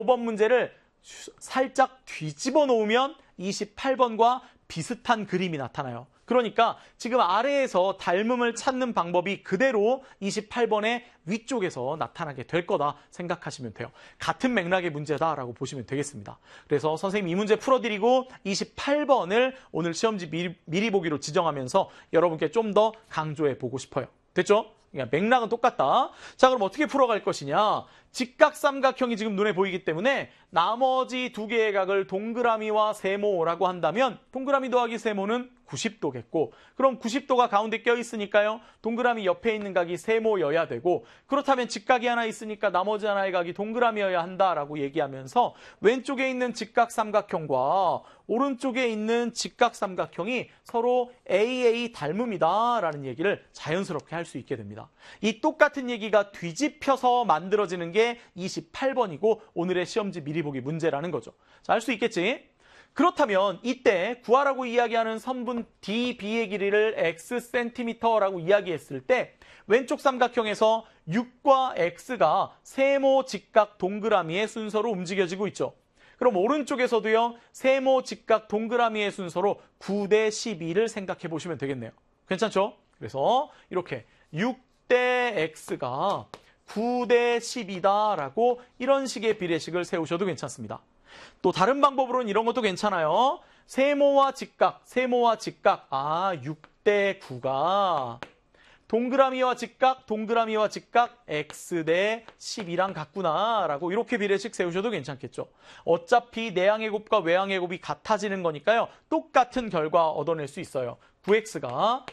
5번 문제를 살짝 뒤집어 놓으면 28번과 비슷한 그림이 나타나요. 그러니까 지금 아래에서 닮음을 찾는 방법이 그대로 28번의 위쪽에서 나타나게 될 거다 생각하시면 돼요. 같은 맥락의 문제다라고 보시면 되겠습니다. 그래서 선생님이 이 문제 풀어드리고 28번을 오늘 시험지 미리 보기로 지정하면서 여러분께 좀 더 강조해 보고 싶어요. 됐죠? 그러니까 맥락은 똑같다. 자, 그럼 어떻게 풀어갈 것이냐? 직각삼각형이 지금 눈에 보이기 때문에 나머지 두 개의 각을 동그라미와 세모라고 한다면 동그라미 더하기 세모는 90도겠고 그럼 90도가 가운데 껴있으니까요. 동그라미 옆에 있는 각이 세모여야 되고 그렇다면 직각이 하나 있으니까 나머지 하나의 각이 동그라미여야 한다라고 얘기하면서 왼쪽에 있는 직각삼각형과 오른쪽에 있는 직각삼각형이 서로 AA 닮음이다라는 얘기를 자연스럽게 할 수 있게 됩니다. 이 똑같은 얘기가 뒤집혀서 만들어지는 게 28번이고 오늘의 시험지 미리 보기 문제라는 거죠. 자, 알 수 있겠지? 그렇다면 이때 구하라고 이야기하는 선분 DB의 길이를 Xcm라고 이야기했을 때 왼쪽 삼각형에서 6과 X가 세모 직각 동그라미의 순서로 움직여지고 있죠. 그럼 오른쪽에서도요. 세모 직각 동그라미의 순서로 9대 12를 생각해 보시면 되겠네요. 괜찮죠? 그래서 이렇게 6대 X가 9대 10이다라고 이런 식의 비례식을 세우셔도 괜찮습니다. 또 다른 방법으로는 이런 것도 괜찮아요. 세모와 직각, 6대 9가 동그라미와 직각, X대 10이랑 같구나라고 이렇게 비례식 세우셔도 괜찮겠죠. 어차피 내항의 곱과 외항의 곱이 같아지는 거니까요. 똑같은 결과 얻어낼 수 있어요. 9X가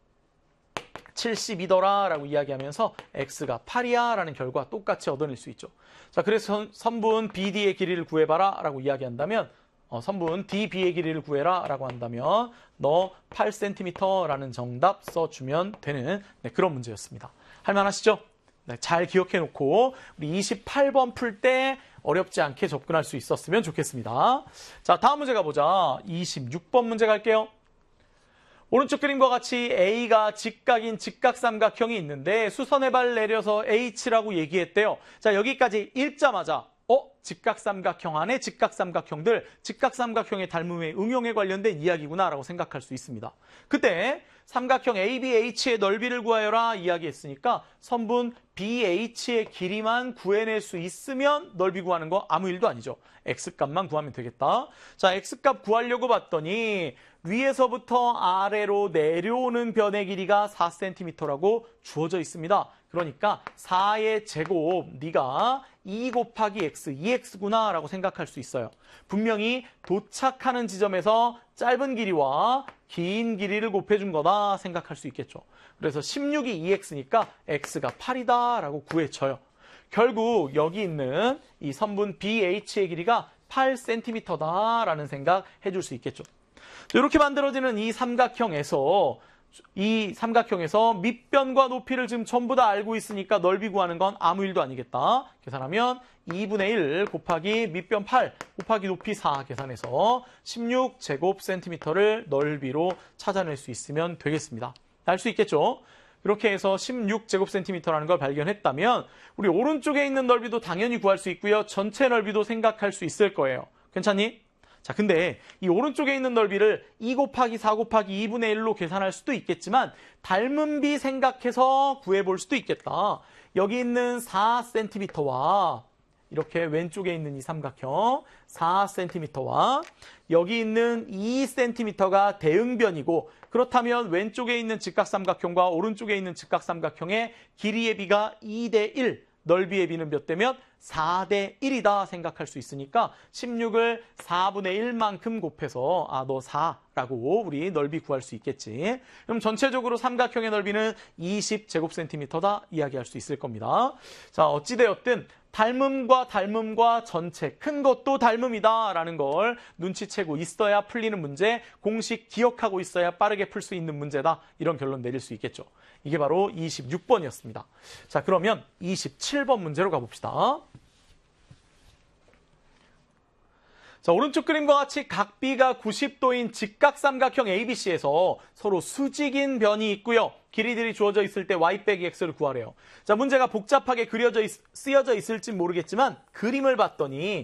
70이더라 라고 이야기하면서 X가 8이야 라는 결과 똑같이 얻어낼 수 있죠. 자, 그래서 선분 BD의 길이를 구해봐라 라고 이야기한다면 선분 DB의 길이를 구해라 라고 한다면 너 8cm 라는 정답 써주면 되는 그런 문제였습니다. 할만하시죠? 네, 잘 기억해 놓고 우리 28번 풀 때 어렵지 않게 접근할 수 있었으면 좋겠습니다. 자, 다음 문제 가보자. 26번 문제 갈게요. 오른쪽 그림과 같이 A가 직각인 직각삼각형이 있는데 수선의 발 내려서 H라고 얘기했대요. 자, 여기까지 읽자마자 직각삼각형 안에 직각삼각형들, 직각삼각형의 닮음의 응용에 관련된 이야기구나라고 생각할 수 있습니다. 그때 삼각형 ABH의 넓이를 구하여라 이야기했으니까 선분 BH의 길이만 구해낼 수 있으면 넓이 구하는 거 아무 일도 아니죠. X값만 구하면 되겠다. 자, X값 구하려고 봤더니 위에서부터 아래로 내려오는 변의 길이가 4cm라고 주어져 있습니다. 그러니까 4의 제곱, 네가 2 곱하기 X, 2X구나 라고 생각할 수 있어요. 분명히 도착하는 지점에서 짧은 길이와 긴 길이를 곱해준 거다 생각할 수 있겠죠. 그래서 16이 2X니까 X가 8이다 라고 구해져요. 결국 여기 있는 이 선분 BH의 길이가 8cm다 라는 생각 해줄 수 있겠죠. 이렇게 만들어지는 이 삼각형에서 밑변과 높이를 지금 전부 다 알고 있으니까 넓이 구하는 건 아무 일도 아니겠다. 계산하면 2분의 1 곱하기 밑변 8 곱하기 높이 4 계산해서 16제곱센티미터를 넓이로 찾아낼 수 있으면 되겠습니다. 알 수 있겠죠? 이렇게 해서 16제곱센티미터라는 걸 발견했다면 우리 오른쪽에 있는 넓이도 당연히 구할 수 있고요. 전체 넓이도 생각할 수 있을 거예요. 괜찮니? 자, 근데 이 오른쪽에 있는 넓이를 2 곱하기 4 곱하기 2분의 1로 계산할 수도 있겠지만 닮은 비 생각해서 구해볼 수도 있겠다. 여기 있는 4cm와 이렇게 왼쪽에 있는 이 삼각형 4cm와 여기 있는 2cm가 대응변이고 그렇다면 왼쪽에 있는 직각삼각형과 오른쪽에 있는 직각삼각형의 길이의 비가 2대 1, 넓이의 비는 몇 대면 4대 1이다 생각할 수 있으니까 16을 4분의 1만큼 곱해서 너 4라고 우리 넓이 구할 수 있겠지. 그럼 전체적으로 삼각형의 넓이는 20제곱센티미터다 이야기할 수 있을 겁니다. 자, 어찌되었든 닮음과 전체, 큰 것도 닮음이다라는 걸 눈치채고 있어야 풀리는 문제, 공식 기억하고 있어야 빠르게 풀 수 있는 문제다. 이런 결론 내릴 수 있겠죠. 이게 바로 26번이었습니다. 자, 그러면 27번 문제로 가봅시다. 자, 오른쪽 그림과 같이 각비가 90도인 직각삼각형 ABC에서 서로 수직인 변이 있고요. 길이들이 주어져 있을 때 y 빼기 x를 구하래요. 자, 문제가 복잡하게 쓰여져 있을지 모르겠지만 그림을 봤더니